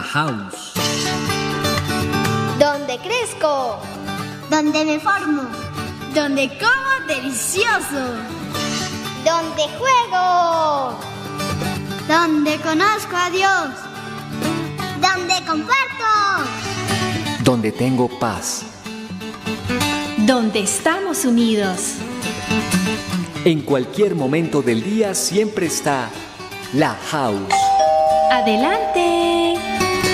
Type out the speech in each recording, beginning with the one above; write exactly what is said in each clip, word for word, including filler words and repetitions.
La House. Donde crezco. Donde me formo. Donde como delicioso. Donde juego. Donde conozco a Dios. Donde comparto. Donde tengo paz. Donde estamos unidos. En cualquier momento del día siempre está La House. ¡Adelante!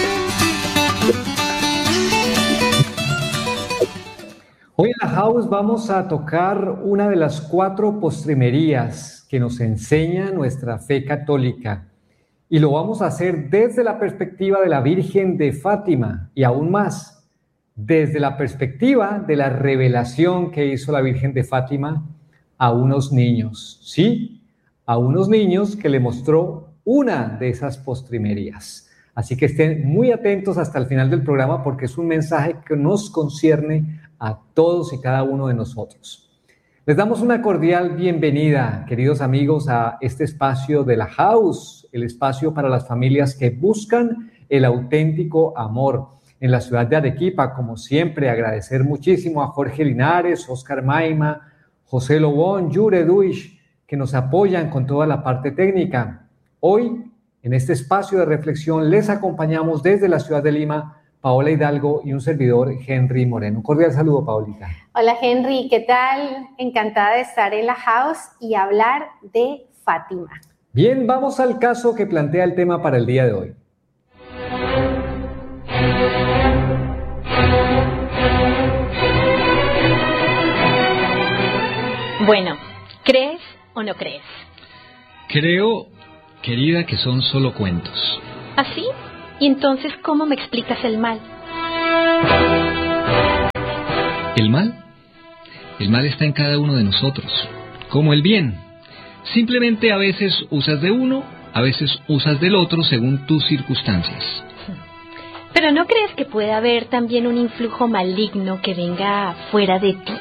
Hoy en La House vamos a tocar una de las cuatro postrimerías que nos enseña nuestra fe católica. Y lo vamos a hacer desde la perspectiva de la Virgen de Fátima y aún más, desde la perspectiva de la revelación que hizo la Virgen de Fátima a unos niños, ¿sí? A unos niños que le mostró una de esas postrimerías. Así que estén muy atentos hasta el final del programa porque es un mensaje que nos concierne a todos y cada uno de nosotros. Les damos una cordial bienvenida, queridos amigos, a este espacio de La House, el espacio para las familias que buscan el auténtico amor. En la ciudad de Arequipa, como siempre, agradecer muchísimo a Jorge Linares, Oscar Maima, José Lobón, Yure Duish, que nos apoyan con toda la parte técnica. Hoy, en este espacio de reflexión, les acompañamos desde la ciudad de Lima, Paola Hidalgo y un servidor, Henry Moreno. Un cordial saludo, Paolita. Hola, Henry, ¿qué tal? Encantada de estar en La House y hablar de Fátima. Bien, vamos al caso que plantea el tema para el día de hoy. Bueno, ¿crees o no crees? Creo, querida, que son solo cuentos. ¿Así? ¿Y entonces cómo me explicas el mal? ¿El mal? El mal está en cada uno de nosotros, como el bien. Simplemente a veces usas de uno, a veces usas del otro según tus circunstancias. ¿Pero no crees que puede haber también un influjo maligno que venga fuera de ti?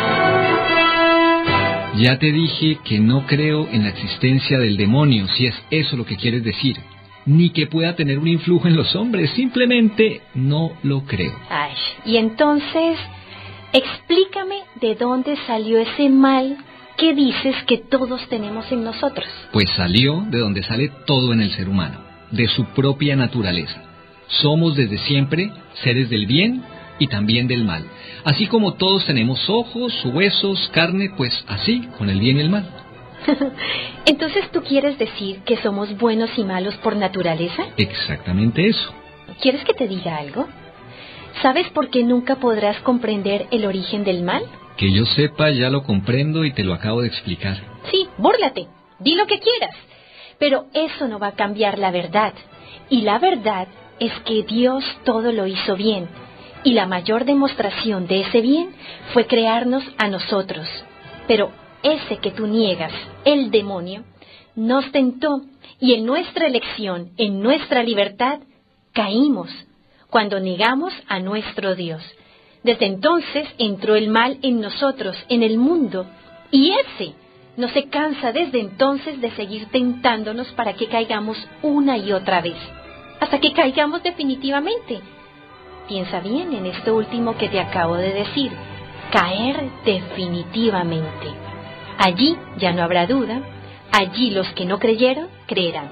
Ya te dije que no creo en la existencia del demonio, si es eso lo que quieres decir. Ni que pueda tener un influjo en los hombres, simplemente no lo creo. Ay, y entonces, explícame de dónde salió ese mal que dices que todos tenemos en nosotros. Pues salió de donde sale todo en el ser humano, de su propia naturaleza. Somos desde siempre seres del bien y también del mal. Así como todos tenemos ojos, huesos, carne, pues así, con el bien y el mal. Entonces, ¿tú quieres decir que somos buenos y malos por naturaleza? Exactamente eso. ¿Quieres que te diga algo? ¿Sabes por qué nunca podrás comprender el origen del mal? Que yo sepa, ya lo comprendo y te lo acabo de explicar. Sí, búrlate, di lo que quieras. Pero eso no va a cambiar la verdad. Y la verdad es que Dios todo lo hizo bien. Y la mayor demostración de ese bien fue crearnos a nosotros. Pero ese que tú niegas, el demonio, nos tentó y en nuestra elección, en nuestra libertad, caímos cuando negamos a nuestro Dios. Desde entonces entró el mal en nosotros, en el mundo, y ese no se cansa desde entonces de seguir tentándonos para que caigamos una y otra vez, hasta que caigamos definitivamente. Piensa bien en esto último que te acabo de decir, caer definitivamente. Allí ya no habrá duda, allí los que no creyeron, creerán.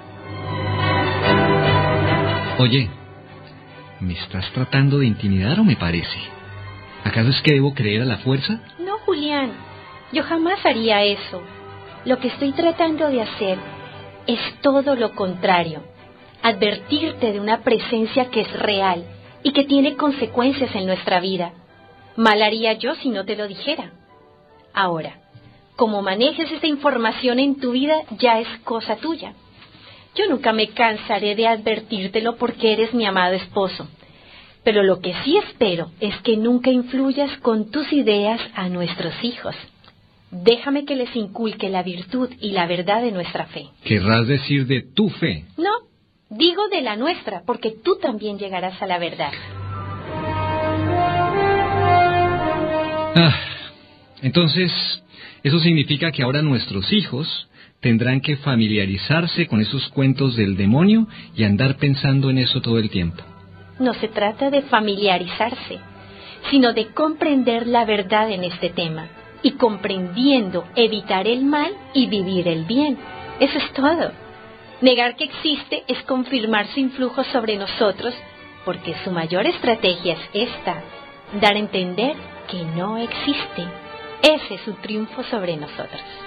Oye, ¿me estás tratando de intimidar o me parece? ¿Acaso es que debo creer a la fuerza? No, Julián, yo jamás haría eso. Lo que estoy tratando de hacer es todo lo contrario, advertirte de una presencia que es real y que tiene consecuencias en nuestra vida. Mal haría yo si no te lo dijera. Ahora, como manejes esta información en tu vida ya es cosa tuya. Yo nunca me cansaré de advertírtelo porque eres mi amado esposo. Pero lo que sí espero es que nunca influyas con tus ideas a nuestros hijos. Déjame que les inculque la virtud y la verdad de nuestra fe. ¿Querrás decir de tu fe? No, digo de la nuestra, porque tú también llegarás a la verdad. Ah, entonces, eso significa que ahora nuestros hijos tendrán que familiarizarse con esos cuentos del demonio y andar pensando en eso todo el tiempo. No se trata de familiarizarse, sino de comprender la verdad en este tema, y comprendiendo evitar el mal y vivir el bien. Eso es todo. Negar que existe es confirmar su influjo sobre nosotros, porque su mayor estrategia es esta: dar a entender que no existe. Ese es su triunfo sobre nosotros.